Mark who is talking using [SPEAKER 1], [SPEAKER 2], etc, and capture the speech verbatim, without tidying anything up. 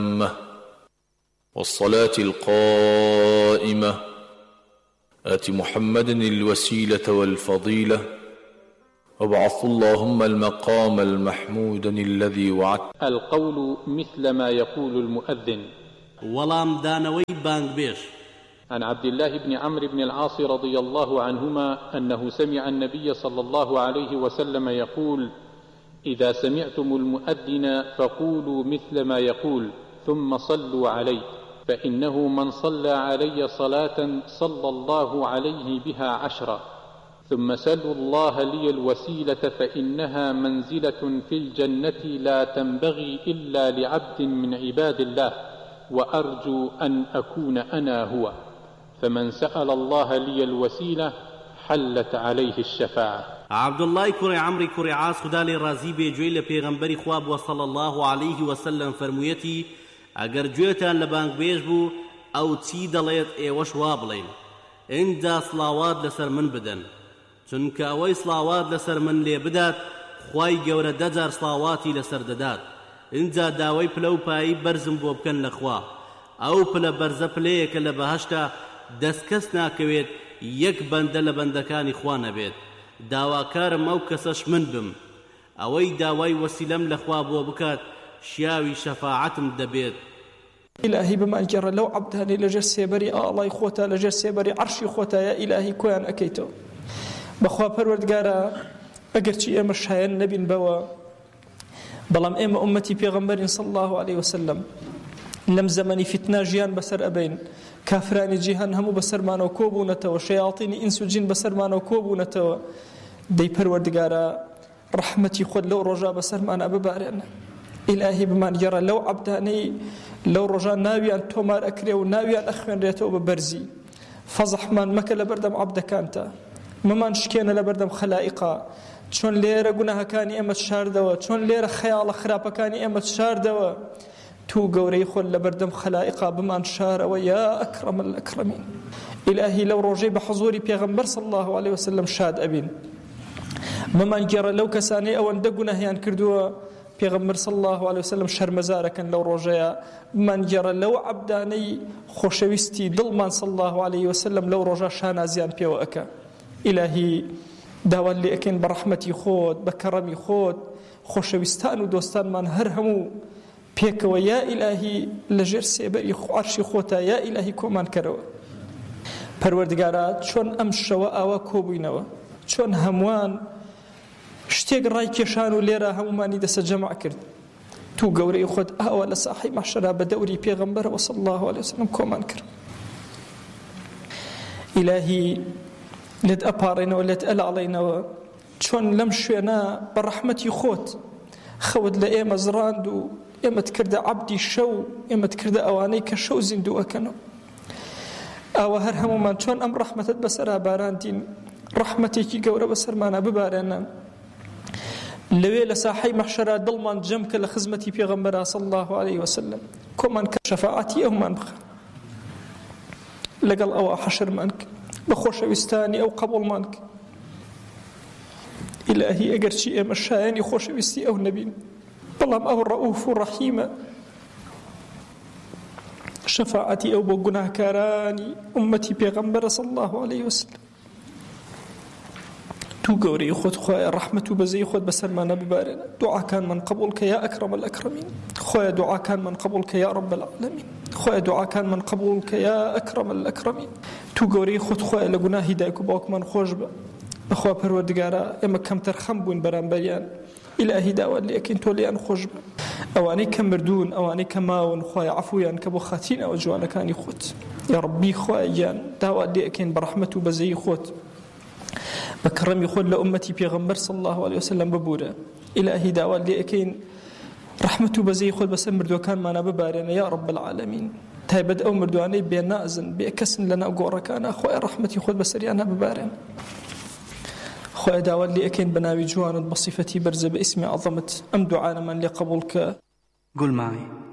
[SPEAKER 1] والصلاة القائمة آت محمدا الوسيلة والفضيلة وابعث اللهم المقام المحمود الذي وعدت.
[SPEAKER 2] القول مثل ما يقول المؤذن.
[SPEAKER 3] ولام دانوي بانك بيش.
[SPEAKER 2] عن عبد الله بن عمرو بن العاص رضي الله عنهما أنه سمع النبي صلى الله عليه وسلم يقول: إذا سمعتم المؤذن فقولوا مثل ما يقول ثم صلوا عليه، فإنه من صلى علي صلاة صلى الله عليه بها عشرا، ثم سلوا الله لي الوسيلة فإنها منزلة في الجنة لا تنبغي إلا لعبد من عباد الله، وأرجو أن أكون أنا هو، فمن سأل الله لي الوسيلة حلت عليه الشفاعة.
[SPEAKER 3] عبد الله كوري عمري كوري عاص خدا لي رازي بي جوي لپیغمبري خواب وصلى الله عليه وسلم فرمويتي: اگر جويتان لبانك بيش بو او تي دليت ايوش وابلين اندا صلاوات لسر من بدن، چونك اوي صلاوات لسر من لي بدات خواي گور دجار صلاواتي لسر ددات، اندا داوي پلو پاي برزم بو بكن لخوا او پل برز پليك لبهشتا دسكس ناكويت يك بند لبندكاني خوانا بيت داواكارم او كسش من بم اوي داوي وسيلم لخوا بو بكات شیاوی شفاعتم دەبێت.
[SPEAKER 4] إلهي بما جرى لو عبداني لجر سيبري آه الله يخوتا لجر سيبري عرشي خوتا يا إلهي كوان أكيتو بخوا پروردگارا اگر چی اما شاين نبين بوا بلام اما أمتي پیغمبر صلى الله عليه وسلم لم زمني فتنا جيان بسر أبين كافراني جيهان همو بسر مانو كوبو نتوا شياطين إنسو جين بسر مانو كوبو نتوا دي پروردگارا رحمتي خود لو رجا بسر مانا ببارنا. إلهي بمان جرى لو عبداني لو رجاء ناوي أن تومار أكري وناوي أن أخوان ريتو ببرزي فضح من مكا لبردم عبد كانتا ممان شكينا لبردم خلائقا چون ليرة قناها كاني أمت شار دوا چون ليرة خيال خرابة كاني أمت شار دوا تو قوري خل لبردم خلائقا بمان شار ويا أكرم الأكرمين. إلهي لو رجي بحضوري بيغمبر صلى الله عليه وسلم شاد أبين ممان جرى لو كساني أو أن دقنا هيان كردوا پیغمبر صلى الله عليه وسلم شرمزاركن لو رجاء من جرى لو عبداني خوشويستي ظلمان صلى الله عليه وسلم لو رجاء شانا زيان بيو أكا. إلهي داوال لي أكين برحمتي خود بكرمي خود خوشويستان ودوستان من هرهمو بيك ويا إلهي لجر سيبري عرشي خوتا يا إلهي كومان كرو پروردگارات چون أمشوا آوا كوبينوا چون هموان شتێک ڕای کێشان و لێرە هەمومانی دەسە جەمع کرد تو گەورەی خۆت ئاوا لە ساحی مەحشەرا بە دەوری پێغەمبەرەوە صلی الله عليه وسلم کۆمان کرد. ئیلاهی لێت ئەپاڕێنەوە لێت ئەلاڵێنەوە چۆن لەم شوێنە بە ڕەحمەتی خۆت خەوت لە ئێمە زڕاند و ئێمەت کردە عەبدی شەو ئێمەت کردە ئەوانەی کە شەو زیندوو ئەکەنەوە. ئاوا هەر هەمومان چۆن ئەم ڕەحمەتت بەسەرا باراندین ڕەحمەتێکی گەورە بەسەرمانە ببارێنە لوي لساحي محشرة ضلمان جمك لخزمتي بيغمبرا صلى الله عليه وسلم كمان كشفاعتي أو منخ لقل أو حشر منك بخوش وستاني أو قبول منك. إلهي أقر شيء مشايني خوش وستي أو نبي بلام أو الرؤوف الرحيم شفاعتي أو بقناه كاراني أمتي بيغمبرا صلى الله عليه وسلم تو قوري خود خويا رحمة وبزي خود بسرمانا ببارنا. دعاء كان من قبولك يا أكرم الأكرمين. خويا دعاء كان من قبولك يا رب العالمين. خويا دعاء كان من قبولك يا أكرم الأكرمين. تو قوري خود خويا لقناه هدايك وباك من خوشبه أخوة پروردگارا إما كم ترخم بون برام بيان إلهي داوة اللي أكين تولي أن خوشبه أواني كم مردون أواني كماون خويا عفويا كبو خاتين أو جوانا كاني خوت يا ربي خويا جان داوة اللي أكين برحمة وبزي خوت بكرم يخول لأمتي بيغمبر صلى الله عليه وسلم ببورة. إلهي دعوة اللي أكين رحمته بزي يخول بس مردو كان معنا ببارنا يا رب العالمين. تايبد أو مردواني بينازن بيكسن لنا أقورا كان أخوة رحمتي يخول بس ريانا ببارنا. أخوة دعوة اللي أكين بناوي جوانا بصفتي برزة باسم عظمة أم دعانا من لقبولك.
[SPEAKER 3] قل معي